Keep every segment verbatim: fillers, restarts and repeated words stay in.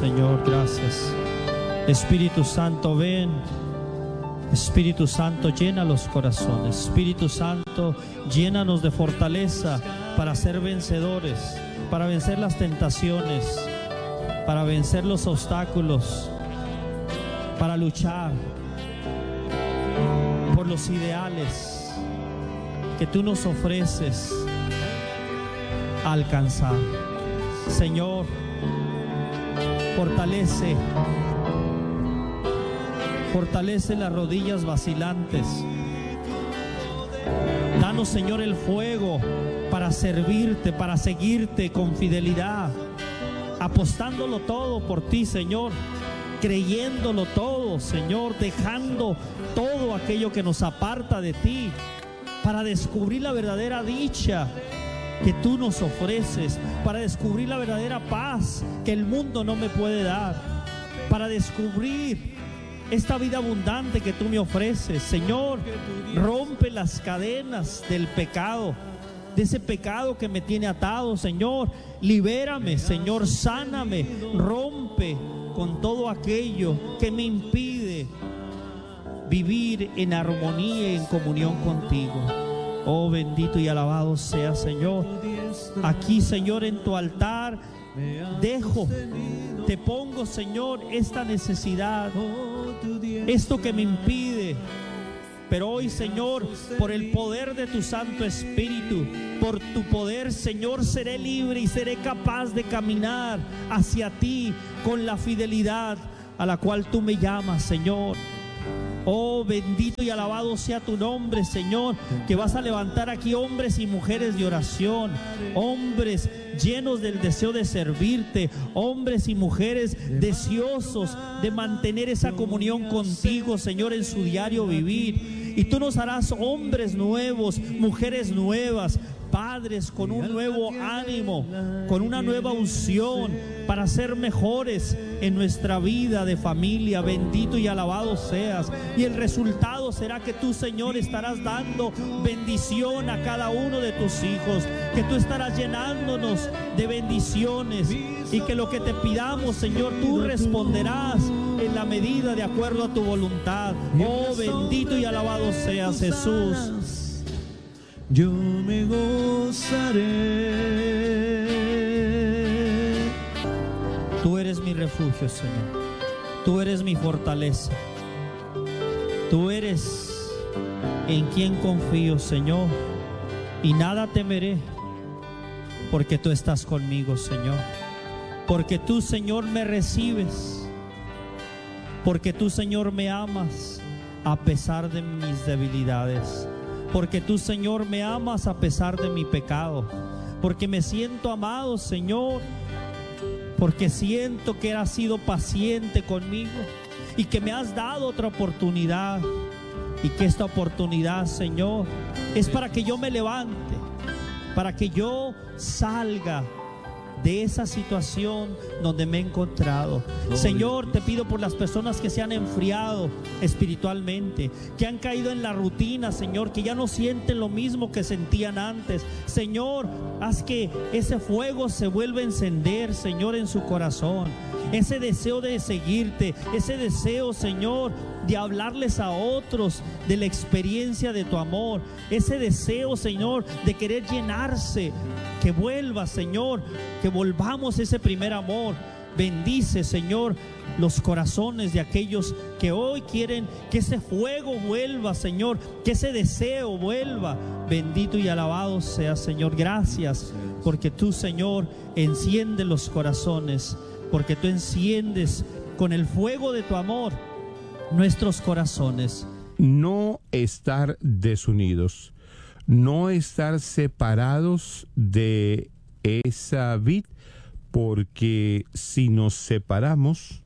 Señor, gracias. Espíritu Santo, ven. Espíritu Santo, llena los corazones. Espíritu Santo, llénanos de fortaleza para ser vencedores, para vencer las tentaciones, para vencer los obstáculos, para luchar por los ideales que tú nos ofreces a alcanzar. Señor, fortalece Fortalece las rodillas vacilantes. Danos, Señor, el fuego para servirte, para seguirte con fidelidad, apostándolo todo por ti, Señor, creyéndolo todo, Señor, dejando todo aquello que nos aparta de ti, para descubrir la verdadera dicha que tú nos ofreces, para descubrir la verdadera paz que el mundo no me puede dar, para descubrir esta vida abundante que tú me ofreces. Señor, rompe las cadenas del pecado, de ese pecado que me tiene atado. Señor, libérame. Señor, sáname. Rompe con todo aquello que me impide vivir en armonía y en comunión contigo. Oh, bendito y alabado sea, Señor. Aquí, Señor, en tu altar dejo, te pongo, Señor, esta necesidad, esto que me impide. Pero hoy, Señor, por el poder de tu Santo Espíritu, por tu poder, Señor, seré libre y seré capaz de caminar hacia ti con la fidelidad a la cual tú me llamas, Señor. Oh, bendito y alabado sea tu nombre, Señor, que vas a levantar aquí hombres y mujeres de oración, hombres llenos del deseo de servirte, hombres y mujeres deseosos de mantener esa comunión contigo, Señor, en su diario vivir. Y tú nos harás hombres nuevos, mujeres nuevas, padres con un nuevo ánimo, con una nueva unción para ser mejores en nuestra vida de familia. Bendito y alabado seas. Y el resultado será que tú, Señor, estarás dando bendición a cada uno de tus hijos, que tú estarás llenándonos de bendiciones, y que lo que te pidamos, Señor, tú responderás en la medida de acuerdo a tu voluntad. Oh, bendito y alabado seas, Jesús. Yo me gozaré. Tú eres mi refugio, Señor. Tú eres mi fortaleza. Tú eres en quien confío, Señor. Y nada temeré, porque tú estás conmigo, Señor. Porque tú, Señor, me recibes. Porque tú, Señor, me amas a pesar de mis debilidades. Porque tú, Señor, me amas a pesar de mi pecado. Porque me siento amado, Señor. Porque siento que has sido paciente conmigo y que me has dado otra oportunidad. Y que esta oportunidad, Señor, es para que yo me levante, para que yo salga de esa situación donde me he encontrado. Señor, te pido por las personas que se han enfriado espiritualmente, que han caído en la rutina, Señor, que ya no sienten lo mismo que sentían antes. Señor, haz que ese fuego se vuelva a encender, Señor, en su corazón. Ese deseo de seguirte, ese deseo, Señor, de hablarles a otros de la experiencia de tu amor. Ese deseo, Señor, de querer llenarse. Que vuelva, Señor, que volvamos ese primer amor. Bendice, Señor, los corazones de aquellos que hoy quieren que ese fuego vuelva, Señor, que ese deseo vuelva. Bendito y alabado sea, Señor. Gracias, porque tú, Señor, enciendes los corazones, porque tú enciendes con el fuego de tu amor nuestros corazones. No estar desunidos, no estar separados de esa vid, porque si nos separamos,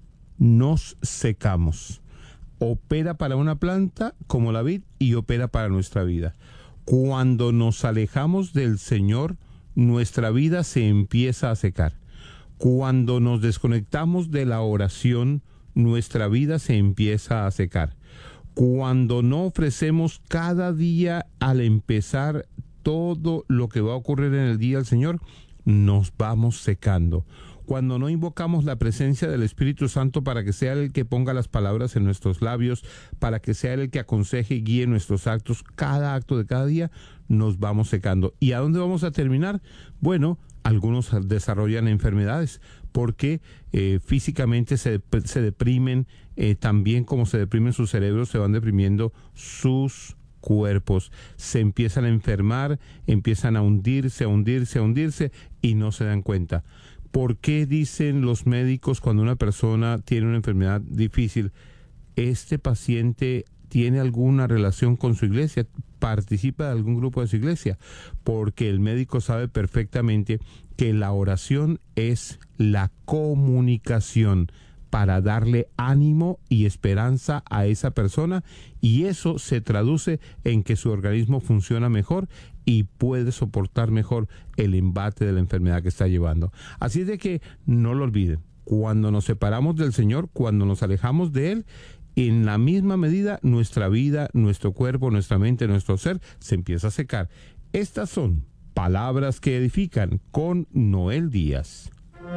nos secamos. Opera para una planta como la vid y opera para nuestra vida. Cuando nos alejamos del Señor, nuestra vida se empieza a secar. Cuando nos desconectamos de la oración, nuestra vida se empieza a secar. Cuando no ofrecemos cada día al empezar todo lo que va a ocurrir en el día del Señor, nos vamos secando. cuando no invocamos la presencia del Espíritu Santo para que sea Él el que ponga las palabras en nuestros labios, para que sea Él el que aconseje y guíe nuestros actos, cada acto de cada día, nos vamos secando. ¿Y a dónde vamos a terminar? Bueno, algunos desarrollan enfermedades porque eh, físicamente se, se deprimen, eh, también como se deprimen sus cerebros, se van deprimiendo sus cuerpos, se empiezan a enfermar, empiezan a hundirse, a hundirse, a hundirse y no se dan cuenta. ¿Por qué dicen los médicos cuando una persona tiene una enfermedad difícil, este paciente tiene alguna relación con su iglesia, participa de algún grupo de su iglesia? Porque el médico sabe perfectamente que la oración es la comunicación para darle ánimo y esperanza a esa persona, y eso se traduce en que su organismo funciona mejor y puede soportar mejor el embate de la enfermedad que está llevando. Así es de que no lo olviden, cuando nos separamos del Señor, cuando nos alejamos de Él, en la misma medida nuestra vida, nuestro cuerpo, nuestra mente, nuestro ser se empieza a secar. Estas son Palabras que Edifican con Noel Díaz.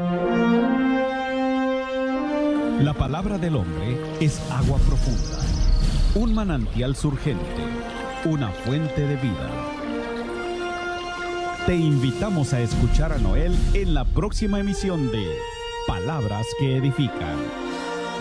La palabra del hombre es agua profunda, un manantial surgente, una fuente de vida. Te invitamos a escuchar a Noel en la próxima emisión de Palabras que Edifican.